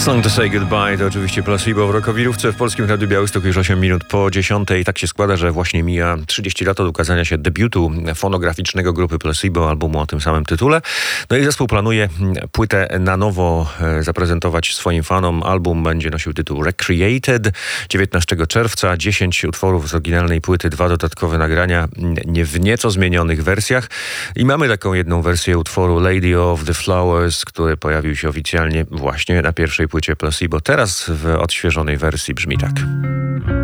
Song to Say Goodbye to oczywiście Placebo w Rockowirówce w Polskim Radiu Białystok już 8 minut po 10. Tak się składa, że właśnie mija 30 lat od ukazania się debiutu fonograficznego grupy Placebo, albumu o tym samym tytule. No i zespół planuje płytę na nowo zaprezentować swoim fanom. Album będzie nosił tytuł Recreated. 19 czerwca 10 utworów z oryginalnej płyty, 2 dodatkowe nagrania w nieco zmienionych wersjach. I mamy taką jedną wersję utworu Lady of the Flowers, który pojawił się oficjalnie właśnie na pierwszej płycie Placebo. Teraz w odświeżonej wersji brzmi tak.